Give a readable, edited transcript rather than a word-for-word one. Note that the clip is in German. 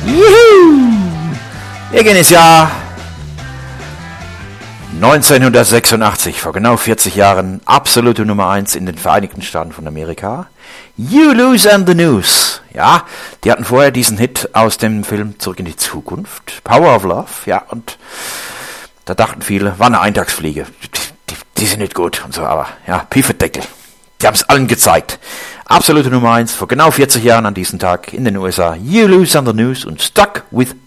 Juhu! Wir gehen ins Jahr 1986, vor genau 40 Jahren, absolute Nummer 1 in den Vereinigten Staaten von Amerika. You Lose and the News. Ja, die hatten vorher diesen Hit aus dem Film Zurück in die Zukunft, Power of Love, ja, und da dachten viele, war eine Eintagsfliege, die sind nicht gut und so, aber ja, Pieferdeckel. Die haben es allen gezeigt. Absolute Nummer 1 vor genau 40 Jahren an diesem Tag in den USA. You Lose and the News und Stuck with